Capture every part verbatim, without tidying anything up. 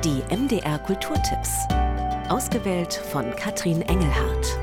Die M D R Kulturtipps. Ausgewählt von Katrin Engelhardt.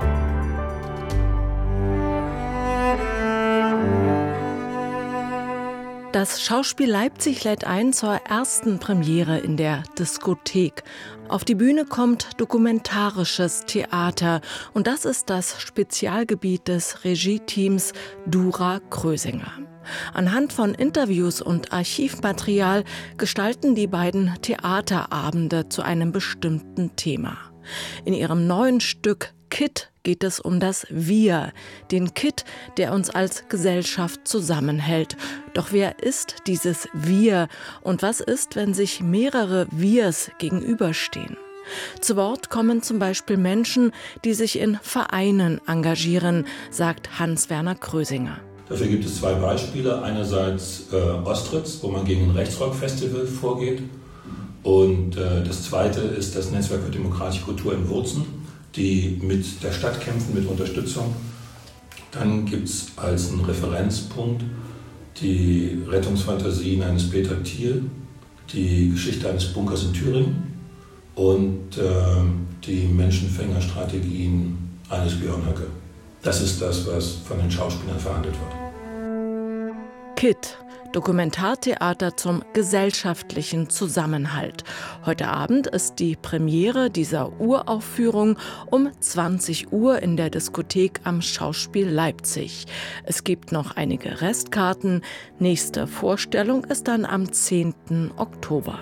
Das Schauspiel Leipzig lädt ein zur ersten Premiere in der Diskothek. Auf die Bühne kommt dokumentarisches Theater und das ist das Spezialgebiet des Regie-Teams Dura Krösinger. Anhand von Interviews und Archivmaterial gestalten die beiden Theaterabende zu einem bestimmten Thema. In ihrem neuen Stück Kitt geht es um das Wir, den Kitt, der uns als Gesellschaft zusammenhält. Doch wer ist dieses Wir und was ist, wenn sich mehrere Wirs gegenüberstehen? Zu Wort kommen zum Beispiel Menschen, die sich in Vereinen engagieren, sagt Hans-Werner Krösinger. Dafür gibt es zwei Beispiele. Einerseits äh, Ostritz, wo man gegen ein Rechtsrock-Festival vorgeht. Und äh, das zweite ist das Netzwerk für demokratische Kultur in Wurzen, die mit der Stadt kämpfen, mit Unterstützung. Dann gibt es als einen Referenzpunkt die Rettungsfantasien eines Peter Thiel, die Geschichte eines Bunkers in Thüringen und äh, die Menschenfängerstrategien eines Björn Höcke. Das ist das, was von den Schauspielern verhandelt wird. Kitt, Dokumentartheater zum gesellschaftlichen Zusammenhalt. Heute Abend ist die Premiere dieser Uraufführung um zwanzig Uhr in der Diskothek am Schauspiel Leipzig. Es gibt noch einige Restkarten. Nächste Vorstellung ist dann am zehnten Oktober.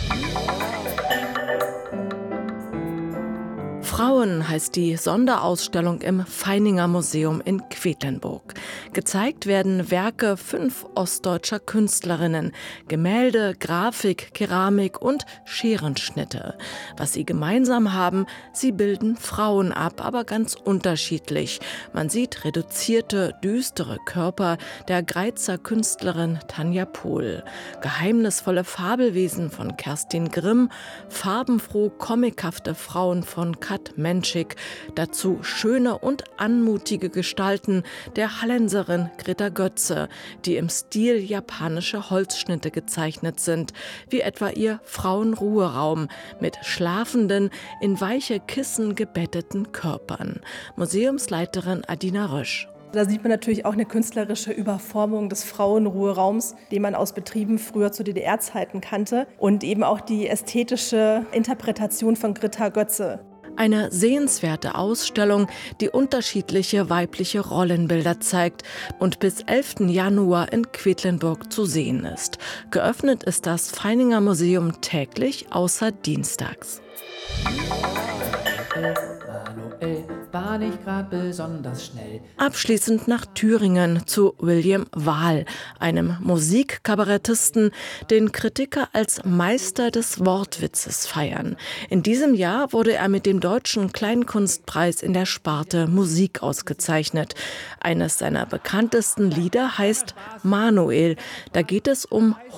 Frauen heißt die Sonderausstellung im Feininger Museum in Quedlinburg. Gezeigt werden Werke fünf ostdeutscher Künstlerinnen, Gemälde, Grafik, Keramik und Scherenschnitte. Was sie gemeinsam haben, sie bilden Frauen ab, aber ganz unterschiedlich. Man sieht reduzierte, düstere Körper der Greizer Künstlerin Tanja Pohl, geheimnisvolle Fabelwesen von Kerstin Grimm, farbenfroh comichafte Frauen von Kat Menschik, dazu schöne und anmutige Gestalten der Hallenserin Greta Götze, die im Stil japanischer Holzschnitte gezeichnet sind, wie etwa ihr Frauenruheraum mit schlafenden, in weiche Kissen gebetteten Körpern. Museumsleiterin Adina Rösch. Da sieht man natürlich auch eine künstlerische Überformung des Frauenruheraums, den man aus Betrieben früher zu D D R-Zeiten kannte, und eben auch die ästhetische Interpretation von Greta Götze. Eine sehenswerte Ausstellung, die unterschiedliche weibliche Rollenbilder zeigt und bis elften Januar in Quedlinburg zu sehen ist. Geöffnet ist das Feininger Museum täglich, außer dienstags. Manuel war nicht grad besonders schnell. Abschließend nach Thüringen zu William Wahl, einem Musikkabarettisten, den Kritiker als Meister des Wortwitzes feiern. In diesem Jahr wurde er mit dem Deutschen Kleinkunstpreis in der Sparte Musik ausgezeichnet. Eines seiner bekanntesten Lieder heißt Manuel. Da geht es um